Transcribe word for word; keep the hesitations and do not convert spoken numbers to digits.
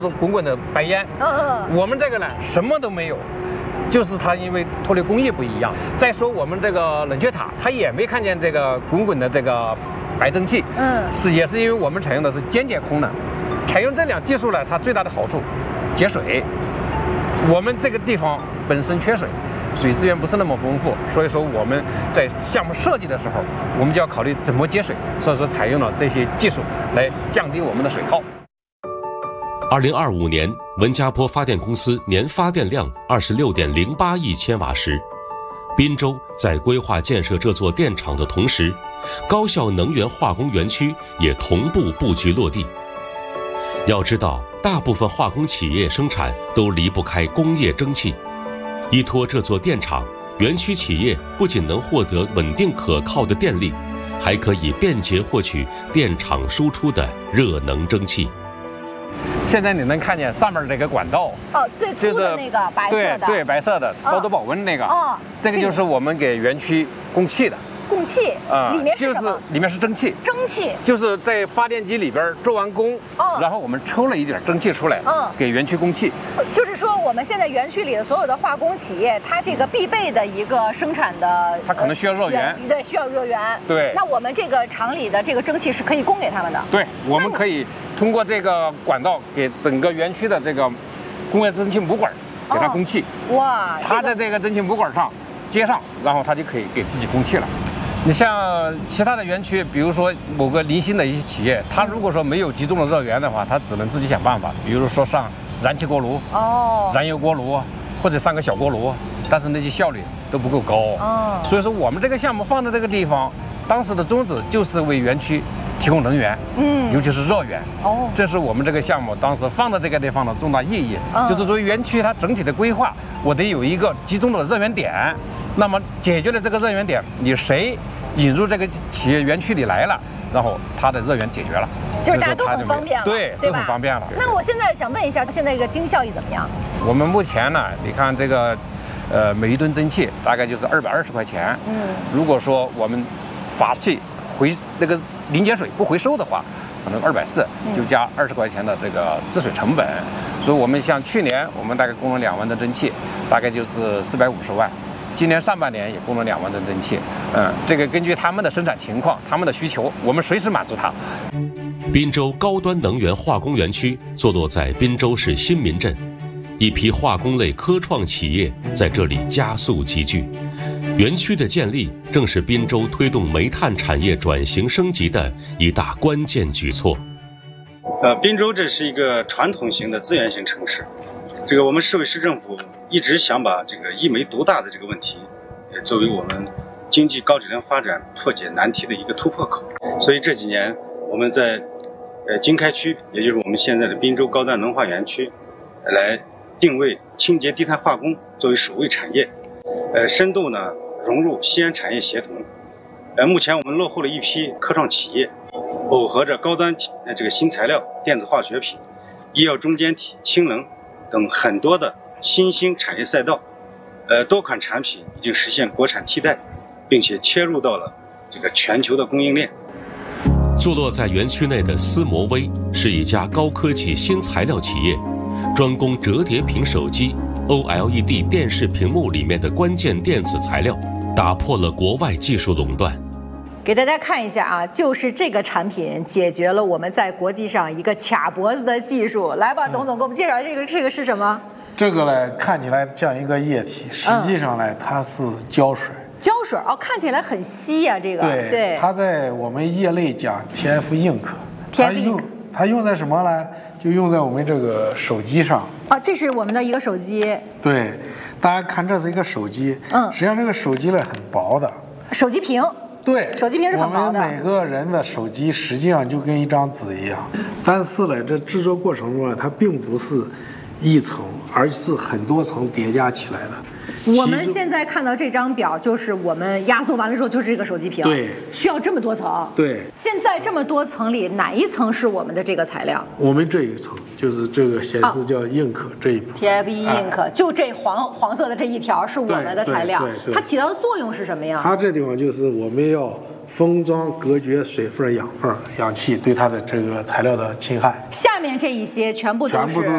滚滚的白烟。嗯嗯。我们这个呢，什么都没有，就是它因为脱离工艺不一样。再说我们这个冷却塔，它也没看见这个滚滚的这个白蒸汽。嗯。是也是因为我们采用的是间接空冷，采用这两技术呢，它最大的好处，节水。我们这个地方本身缺水。 水资源不是那么丰富，所以说我们在项目设计的时候，我们就要考虑怎么节水，所以说采用了这些技术来降低我们的水耗。 二零二五年，文家坡发电公司年发电量二十六点零八亿千瓦时，滨州在规划建设这座电厂的同时，高效能源化工园区也同步布局落地。要知道，大部分化工企业生产都离不开工业蒸汽。 依托这座电厂，园区企业不仅能获得稳定可靠的电力，还可以便捷获取电厂输出的热能蒸汽。 现在你能看见上面这个管道哦，最粗的那个白色的， 对对，白色的高度保温那个，哦，这个就是我们给园区供气的。 供气啊，里面是什么？ 就是里面是蒸汽， 蒸汽就是在发电机里边做完工，哦，然后我们抽了一点蒸汽出来，嗯，给园区供气。 就是说，我们现在园区里的所有的化工企业，它这个必备的一个生产的， 它可能需要热源， 对，需要热源， 对。 那我们这个厂里的这个蒸汽是可以供给他们的， 对，我们可以通过这个管道给整个园区的这个工业蒸汽母管给它供气。哇，它在这个蒸汽母管上接上，然后它就可以给自己供气了。 你像其他的园区，比如说某个零星的一些企业，它如果说没有集中的热源的话，它只能自己想办法，比如说上燃气锅炉、哦，燃油锅炉，或者上个小锅炉，但是那些效率都不够高。哦，所以说我们这个项目放在这个地方，当时的宗旨就是为园区提供能源，嗯，尤其是热源。哦，这是我们这个项目当时放在这个地方的重大意义，嗯、就是作为园区它整体的规划，我得有一个集中的热源点。 那么解决了这个热源点，你谁引入这个企业园区里来了，然后它的热源解决了， 就是大家都很方便了， 对，都很方便了。 那我现在想问一下，现在这个经济效益怎么样？ 我们目前呢，你看这个，呃，每一吨蒸汽大概就是二百二十块钱。嗯，如果说我们法器回那个临界水不回收的话，可能二百四，就加二十块钱的这个制水成本。所以我们像去年我们大概供了两万吨蒸汽，大概就是四百五十万。 今年上半年也供了两万吨蒸汽，嗯，这个根据他们的生产情况、他们的需求，我们随时满足它。 滨州高端能源化工园区坐落在滨州市新民镇，一批化工类科创企业在这里加速集聚。园区的建立正是滨州推动煤炭产业转型升级的一大关键举措。 呃，滨州这是一个传统型的资源型城市，这个我们市委市政府一直想把这个一煤独大的这个问题，也作为我们经济高质量发展破解难题的一个突破口。所以这几年我们在呃经开区，也就是我们现在的滨州高端能化园区，来定位清洁低碳化工作为首位产业，呃，深度呢融入西安产业协同。呃，目前我们落户了一批科创企业。 耦合着高端这个新材料、电子化学品、医药中间体、氢能等很多的新兴产业赛道，呃，多款产品已经实现国产替代，并且切入到了这个全球的供应链。 坐落在园区内的思摩微是一家高科技新材料企业，专攻折叠屏手机、O L E D 电视屏幕里面的关键电子材料，打破了国外技术垄断。 给大家看一下啊，就是这个产品解决了我们在国际上一个卡脖子的技术。来吧，董总给我们介绍这个，这个是什么？ 这个呢，看起来像一个液体，实际上呢，它是胶水。 胶水哦，看起来很稀呀、啊，这个。 对对。它在我们业内讲 T F Ink， T F Ink， 它用在什么呢？就用在我们这个手机上。 啊，这是我们的一个手机。 对，大家看，这是一个手机。嗯。实际上这个手机呢很薄的。 手机屏。 对， 手机屏是很薄的。 我们每个人的手机实际上就跟一张纸一样，但是呢，这制作过程中呢，它并不是一层，而是很多层叠加起来的。 我们现在看到这张表，就是我们压缩完了之后就是这个手机屏， 对， 需要这么多层。 对， 现在这么多层里，哪一层是我们的这个材料？ 我们这一层就是这个显示叫 ink 这一部分 ，T F E ink，、啊、就这黄黄色的这一条是我们的材料， 对对对对， 它起到的作用是什么呀？ 它这地方就是我们要封装隔绝水分、养分、氧气对它的这个材料的侵害。 下面这一些全部都是。